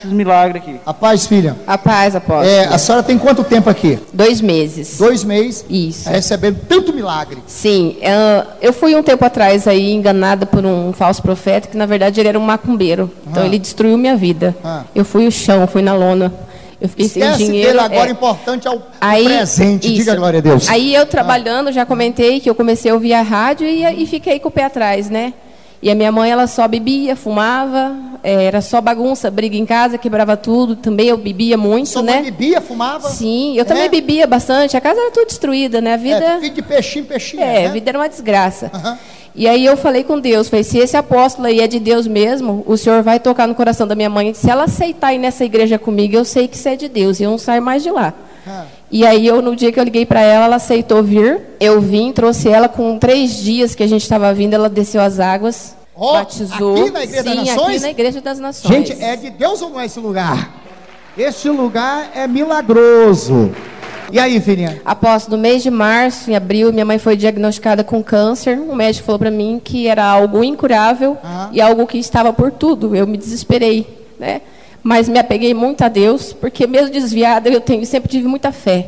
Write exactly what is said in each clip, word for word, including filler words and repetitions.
Milagre aqui. A paz, filha. A paz, apóstolo. É, a senhora tem quanto tempo aqui? Dois meses. Dois meses. Isso. Recebendo tanto milagre. Sim. Uh, eu fui um tempo atrás aí enganada por um falso profeta, que na verdade ele era um macumbeiro. Ah. Então ele destruiu minha vida. Ah. Eu fui o chão, fui na lona. Eu fiquei Esquece sem dinheiro. Dele agora, é. importante é o, aí, o presente. Isso. Diga glória a Deus. Aí eu trabalhando, ah. já comentei que eu comecei a ouvir a rádio e, e fiquei com o pé atrás, né? E a minha mãe, ela só bebia, fumava, era só bagunça, briga em casa, quebrava tudo. Também eu bebia muito, Sua né? Mãe bebia, fumava? Sim, eu é? também bebia bastante. A casa era tudo destruída, né? A vida... É, filho de peixinho, peixinho. É, né? a vida era uma desgraça. Uhum. E aí eu falei com Deus, falei, se esse apóstolo aí é de Deus mesmo, o Senhor vai tocar no coração da minha mãe. Se ela aceitar ir nessa igreja comigo, eu sei que isso é de Deus e eu não saio mais de lá. Uhum. E aí, eu, no dia que eu liguei para ela, ela aceitou vir. Eu vim, trouxe ela com três dias que a gente estava vindo, ela desceu as águas. Oh, batizou. Aqui na Igreja Sim, das Nações? aqui na Igreja das Nações. Gente, é de Deus ou não é esse lugar? Este lugar é milagroso. E aí, filhinha? Após no mês de março, em abril, minha mãe foi diagnosticada com câncer. O médico falou para mim que era algo incurável ah. e algo que estava por tudo. Eu me desesperei, né? Mas me apeguei muito a Deus, porque mesmo desviada, eu tenho, sempre tive muita fé.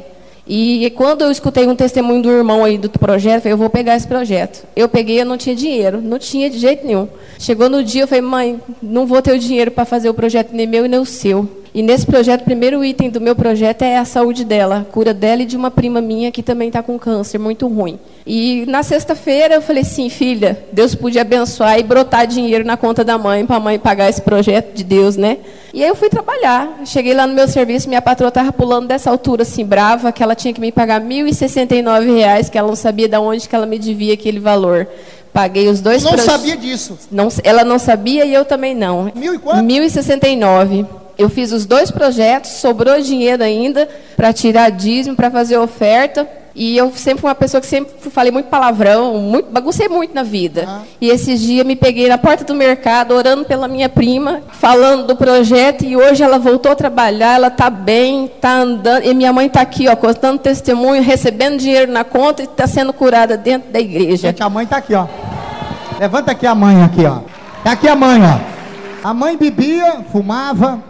E quando eu escutei um testemunho do irmão aí do projeto, eu falei, eu vou pegar esse projeto. Eu peguei, eu não tinha dinheiro, não tinha de jeito nenhum. Chegou no dia, eu falei, mãe, não vou ter o dinheiro para fazer o projeto nem meu e nem o seu. E nesse projeto, o primeiro item do meu projeto é a saúde dela, a cura dela e de uma prima minha que também está com câncer, muito ruim. E na sexta-feira eu falei, sim, filha, Deus podia abençoar e brotar dinheiro na conta da mãe, para a mãe pagar esse projeto de Deus, né? E aí eu fui trabalhar. Cheguei lá no meu serviço, minha patroa estava pulando dessa altura, assim, brava, que ela tinha que me pagar mil e sessenta e nove reais, que ela não sabia de onde que ela me devia aquele valor. Paguei os dois... Não proje... sabia disso? Não, ela não sabia e eu também não. Mil e quanto? Mil e sessenta e nove. Eu fiz os dois projetos, sobrou dinheiro ainda para tirar dízimo, para fazer oferta. E eu sempre fui uma pessoa que sempre falei muito palavrão, muito, baguncei muito na vida. Ah. E esses dias me peguei na porta do mercado, orando pela minha prima, falando do projeto. E hoje ela voltou a trabalhar, ela está bem, está andando. E minha mãe está aqui, ó, contando testemunho, recebendo dinheiro na conta e está sendo curada dentro da igreja. Gente, a mãe está aqui, ó. Levanta aqui a mãe, aqui, ó. Está aqui a mãe, ó. A mãe bebia, fumava,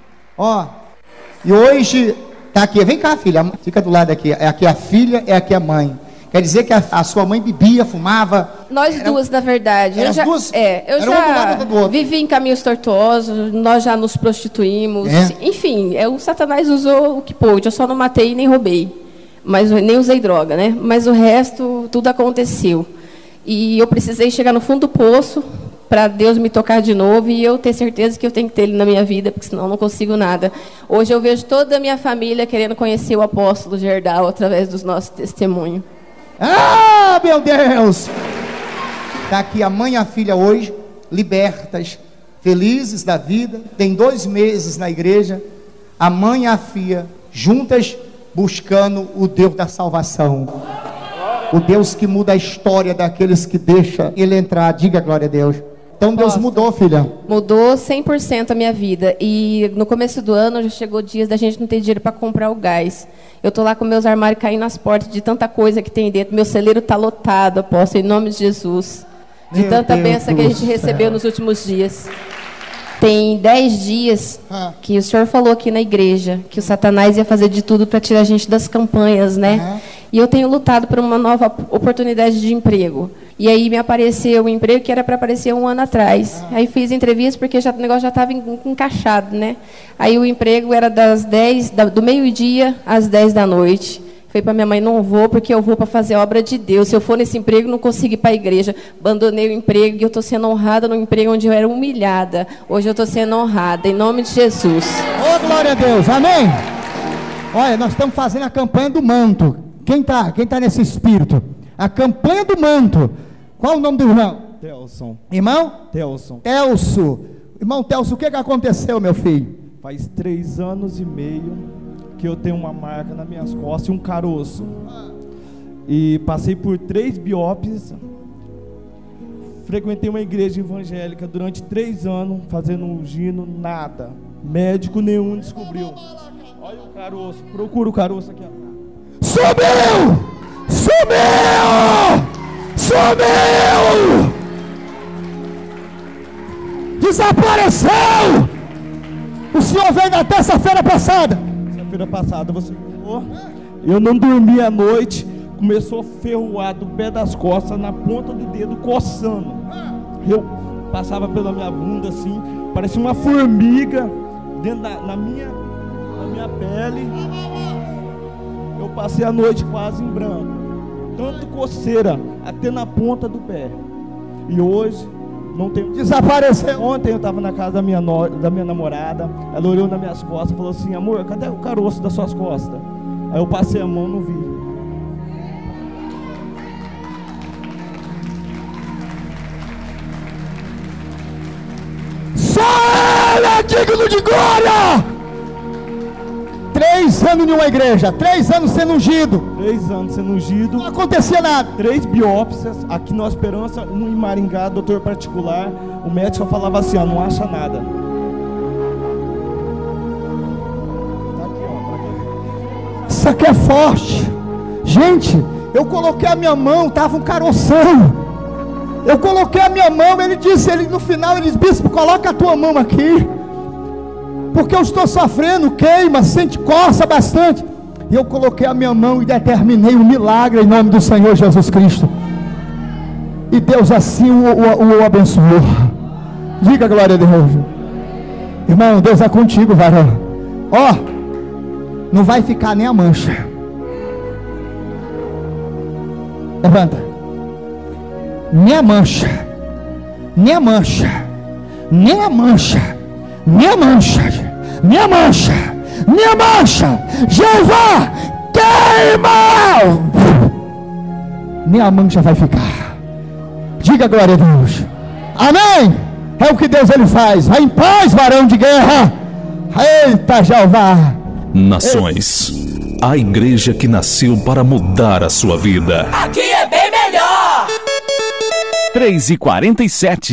ó. E hoje... Tá aqui, vem cá, filha, fica do lado aqui. É aqui a filha, é aqui a mãe. Quer dizer que a, a sua mãe bebia, fumava? Nós era, duas, na verdade. Eu as já, duas? É, eu era já um do lado do outro. Vivi em caminhos tortuosos, nós já nos prostituímos. É? Enfim, é, o Satanás usou o que pôde. Eu só não matei nem roubei. Mas nem usei droga, né? Mas o resto, tudo aconteceu. E eu precisei chegar no fundo do poço para Deus me tocar de novo e eu ter certeza que eu tenho que ter Ele na minha vida, porque senão eu não consigo nada. Hoje eu vejo toda a minha família querendo conhecer o apóstolo Gerdau através dos nossos testemunhos. Ah, meu Deus! Está aqui a mãe e a filha hoje, libertas, felizes da vida, tem dois meses na igreja, a mãe e a filha juntas buscando o Deus da salvação. O Deus que muda a história daqueles que deixa Ele entrar. Diga glória a Deus. Então Deus mudou, filha. Mudou cem por cento a minha vida. E no começo do ano já chegou dias da gente não ter dinheiro para comprar o gás. Eu estou lá com meus armários caindo nas portas de tanta coisa que tem dentro. Meu celeiro está lotado, apóstolo, em nome de Jesus. De Meu tanta Deus bênção que a gente recebeu nos últimos dias. Tem dez dias que o senhor falou aqui na igreja que o Satanás ia fazer de tudo para tirar a gente das campanhas, né? Uhum. E eu tenho lutado por uma nova oportunidade de emprego. E aí me apareceu um emprego que era para aparecer um ano atrás. Uhum. Aí fiz entrevista porque já, o negócio já estava encaixado, né? Aí o emprego era das dez, do meio-dia às dez da noite. Falei para minha mãe, não vou, porque eu vou para fazer a obra de Deus. Se eu for nesse emprego, não consigo ir para a igreja. Abandonei o emprego e eu estou sendo honrada no emprego onde eu era humilhada. Hoje eu estou sendo honrada, em nome de Jesus. Ô, oh, glória a Deus, amém? Olha, nós estamos fazendo a campanha do manto. Quem está quem tá nesse espírito? A campanha do manto. Qual o nome do irmão? Telson. Irmão? Telson. Telso. Irmão Telso, o que, que aconteceu, meu filho? Faz três anos e meio que eu tenho uma marca nas minhas costas e um caroço. E passei por três biópsias. Frequentei uma igreja evangélica durante três anos, fazendo um gino, nada. Médico nenhum descobriu. Olha o caroço, procura o caroço aqui. Sumiu! Sumiu! Sumiu! Desapareceu! O senhor veio na terça-feira passada. Terça-feira passada você falou. Eu não dormi à noite. Começou a ferroar do pé das costas, na ponta do dedo, coçando. Eu passava pela minha bunda assim, parecia uma formiga dentro da na minha, na minha pele. Eu passei a noite quase em branco. Tanto coceira, até na ponta do pé. E hoje, não tem... Desapareceu. Ontem eu estava na casa da minha, no... da minha namorada. Ela olhou nas minhas costas e falou assim: amor, cadê o caroço das suas costas? Aí eu passei a mão e não vi. Só Ele é digno de glória. Três anos em uma igreja, três anos sendo ungido. Três anos sendo ungido. Não acontecia nada. Três biópsias, aqui na Esperança, um em Maringá, doutor particular. O médico falava assim, ó, não acha nada. Tá aqui, ó, tá aqui. Isso aqui é forte. Gente, eu coloquei a minha mão, tava um caroção. Eu coloquei a minha mão, ele disse, ele no final, ele disse, bispo, coloca a tua mão aqui, porque eu estou sofrendo, queima, sente, coça bastante. E eu coloquei a minha mão e determinei um milagre em nome do Senhor Jesus Cristo. E Deus assim o, o, o abençoou. Diga glória a Deus. Irmão, Deus é contigo, varão. Ó, não vai ficar nem a mancha. Levanta. Nem a mancha, nem a mancha, nem a mancha, nem a mancha, nem a mancha, nem a mancha, Jeová, queima! Nem a mancha vai ficar. Diga glória a Deus. Amém? É o que Deus ele faz. Vai em paz, varão de guerra. Eita, Jeová. Nações, a igreja que nasceu para mudar a sua vida. Aqui é bem melhor. três e quarenta e sete